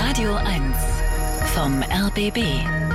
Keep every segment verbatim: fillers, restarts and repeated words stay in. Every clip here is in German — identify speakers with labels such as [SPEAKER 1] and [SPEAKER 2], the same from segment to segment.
[SPEAKER 1] Radio eins vom R B B.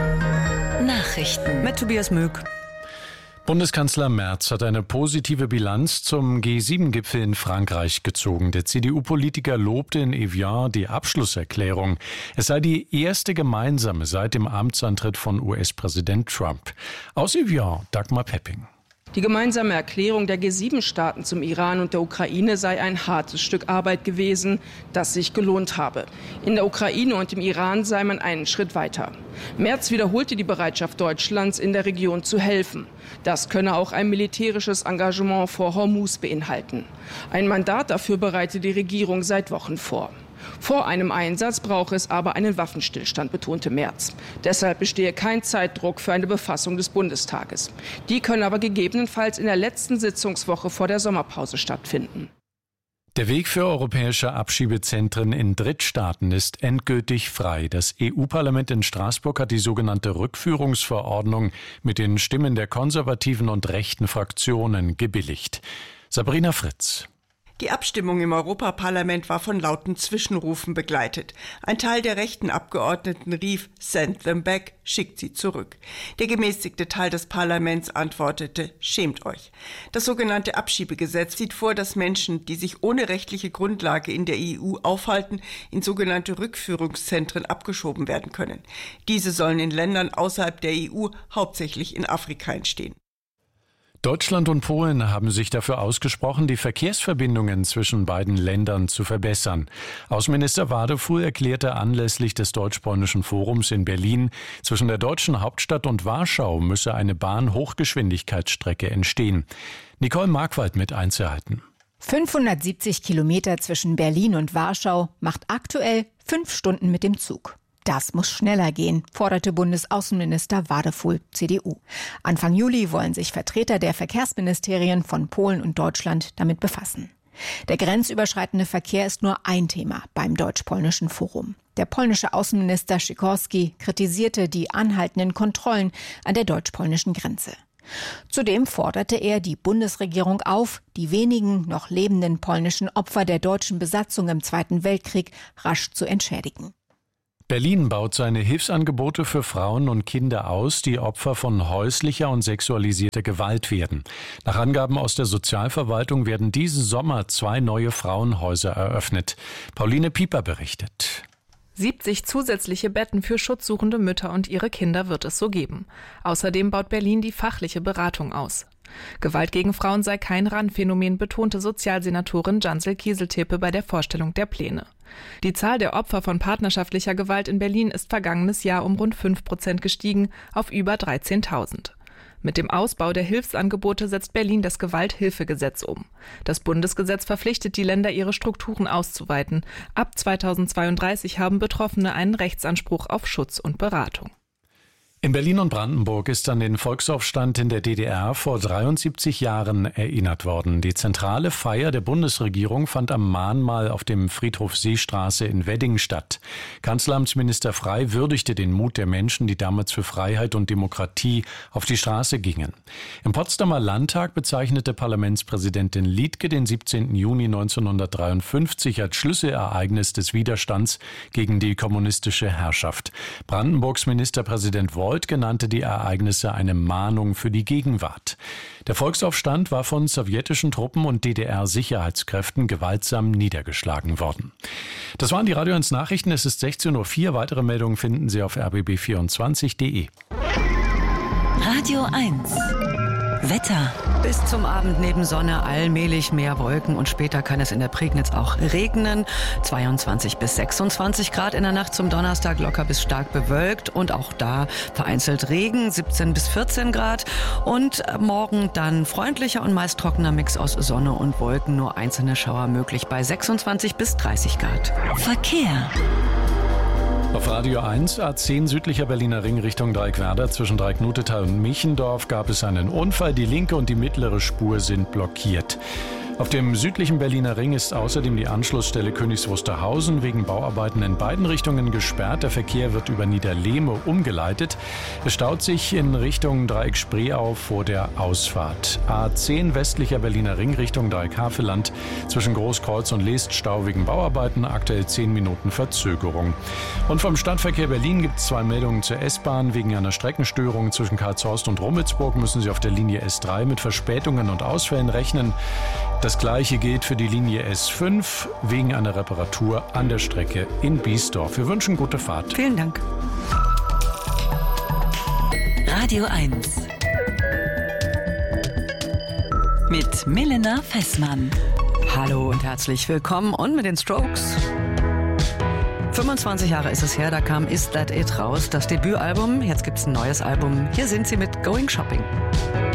[SPEAKER 1] Nachrichten
[SPEAKER 2] Mit Tobias Möck.
[SPEAKER 3] Bundeskanzler Merz hat eine positive Bilanz zum G sieben Gipfel in Frankreich gezogen. Der C D U-Politiker lobte in Evian die Abschlusserklärung. Es sei die erste gemeinsame seit dem Amtsantritt von U S-Präsident Trump. Aus Evian, Dagmar Pepping.
[SPEAKER 4] Die gemeinsame Erklärung der G sieben Staaten zum Iran und der Ukraine sei ein hartes Stück Arbeit gewesen, das sich gelohnt habe. In der Ukraine und im Iran sei man einen Schritt weiter. Merz wiederholte die Bereitschaft Deutschlands, in der Region zu helfen. Das könne auch ein militärisches Engagement vor Hormuz beinhalten. Ein Mandat dafür bereite die Regierung seit Wochen vor. Vor einem Einsatz brauche es aber einen Waffenstillstand, betonte Merz. Deshalb bestehe kein Zeitdruck für eine Befassung des Bundestages. Die könne aber gegebenenfalls in der letzten Sitzungswoche vor der Sommerpause stattfinden.
[SPEAKER 3] Der Weg für europäische Abschiebezentren in Drittstaaten ist endgültig frei. Das E U-Parlament in Straßburg hat die sogenannte Rückführungsverordnung mit den Stimmen der konservativen und rechten Fraktionen gebilligt. Sabrina Fritz.
[SPEAKER 5] Die Abstimmung im Europaparlament war von lauten Zwischenrufen begleitet. Ein Teil der rechten Abgeordneten rief, "Send them back", schickt sie zurück. Der gemäßigte Teil des Parlaments antwortete, "Schämt euch". Das sogenannte Abschiebegesetz sieht vor, dass Menschen, die sich ohne rechtliche Grundlage in der E U aufhalten, in sogenannte Rückführungszentren abgeschoben werden können. Diese sollen in Ländern außerhalb der E U, hauptsächlich in Afrika, entstehen.
[SPEAKER 3] Deutschland und Polen haben sich dafür ausgesprochen, die Verkehrsverbindungen zwischen beiden Ländern zu verbessern. Außenminister Wadefuhl erklärte anlässlich des Deutsch-Polnischen Forums in Berlin, zwischen der deutschen Hauptstadt und Warschau müsse eine Bahn-Hochgeschwindigkeitsstrecke entstehen. Nicole Markwald mit Einzelheiten.
[SPEAKER 6] fünfhundertsiebzig Kilometer zwischen Berlin und Warschau macht aktuell fünf Stunden mit dem Zug. Das muss schneller gehen, forderte Bundesaußenminister Wadefuhl, C D U. Anfang Juli wollen sich Vertreter der Verkehrsministerien von Polen und Deutschland damit befassen. Der grenzüberschreitende Verkehr ist nur ein Thema beim Deutsch-Polnischen Forum. Der polnische Außenminister Sikorski kritisierte die anhaltenden Kontrollen an der deutsch-polnischen Grenze. Zudem forderte er die Bundesregierung auf, die wenigen noch lebenden polnischen Opfer der deutschen Besatzung im Zweiten Weltkrieg rasch zu entschädigen.
[SPEAKER 3] Berlin baut seine Hilfsangebote für Frauen und Kinder aus, die Opfer von häuslicher und sexualisierter Gewalt werden. Nach Angaben aus der Sozialverwaltung werden diesen Sommer zwei neue Frauenhäuser eröffnet. Pauline Pieper berichtet.
[SPEAKER 7] siebzig zusätzliche Betten für schutzsuchende Mütter und ihre Kinder wird es so geben. Außerdem baut Berlin die fachliche Beratung aus. Gewalt gegen Frauen sei kein Randphänomen, betonte Sozialsenatorin Janzel Kieseltepe bei der Vorstellung der Pläne. Die Zahl der Opfer von partnerschaftlicher Gewalt in Berlin ist vergangenes Jahr um rund fünf Prozent gestiegen auf über dreizehntausend. Mit dem Ausbau der Hilfsangebote setzt Berlin das Gewalthilfegesetz um. Das Bundesgesetz verpflichtet die Länder, ihre Strukturen auszuweiten. Ab zweitausendzweiunddreißig haben Betroffene einen Rechtsanspruch auf Schutz und Beratung.
[SPEAKER 3] In Berlin und Brandenburg ist an den Volksaufstand in der D D R vor dreiundsiebzig Jahren erinnert worden. Die zentrale Feier der Bundesregierung fand am Mahnmal auf dem Friedhof Seestraße in Wedding statt. Kanzleramtsminister Frey würdigte den Mut der Menschen, die damals für Freiheit und Demokratie auf die Straße gingen. Im Potsdamer Landtag bezeichnete Parlamentspräsidentin Liedtke den siebzehnten Juni neunzehnhundertdreiundfünfzig als Schlüsselereignis des Widerstands gegen die kommunistische Herrschaft. Brandenburgs Ministerpräsident Wolf genannte die Ereignisse eine Mahnung für die Gegenwart. Der Volksaufstand war von sowjetischen Truppen und D D R-Sicherheitskräften gewaltsam niedergeschlagen worden. Das waren die Radio eins Nachrichten. Es ist sechzehn Uhr vier. Weitere Meldungen finden Sie auf r b b vierundzwanzig punkt de.
[SPEAKER 1] Radio eins Wetter.
[SPEAKER 2] Bis zum Abend neben Sonne allmählich mehr Wolken und später kann es in der Prignitz auch regnen. zweiundzwanzig bis sechsundzwanzig Grad in der Nacht zum Donnerstag, locker bis stark bewölkt und auch da vereinzelt Regen, siebzehn bis vierzehn Grad. Und morgen dann freundlicher und meist trockener Mix aus Sonne und Wolken, nur einzelne Schauer möglich bei sechsundzwanzig bis dreißig Grad.
[SPEAKER 1] Verkehr.
[SPEAKER 3] Auf Radio eins, A zehn südlicher Berliner Ring Richtung Dreieckwerder zwischen Dreiecknutetal und Michendorf gab es einen Unfall. Die linke und die mittlere Spur sind blockiert. Auf dem südlichen Berliner Ring ist außerdem die Anschlussstelle Königs Wusterhausen wegen Bauarbeiten in beiden Richtungen gesperrt. Der Verkehr wird über Niederlehme umgeleitet. Es staut sich in Richtung Dreieck Spreeau vor der Ausfahrt. A zehn westlicher Berliner Ring Richtung Dreieck Havelland zwischen Großkreuz und Leest Stau wegen Bauarbeiten, aktuell zehn Minuten Verzögerung. Und vom Stadtverkehr Berlin gibt es zwei Meldungen zur S-Bahn. Wegen einer Streckenstörung zwischen Karlshorst und Rummelsburg müssen Sie auf der Linie S drei mit Verspätungen und Ausfällen rechnen. Das Gleiche gilt für die Linie S fünf wegen einer Reparatur an der Strecke in Biesdorf. Wir wünschen gute Fahrt.
[SPEAKER 2] Vielen Dank.
[SPEAKER 1] Radio eins mit Milena Fessmann.
[SPEAKER 2] Hallo und herzlich willkommen und mit den Strokes. fünfundzwanzig Jahre ist es her, da kam Is That It raus, das Debütalbum. Jetzt gibt's ein neues Album. Hier sind sie mit Going Shopping.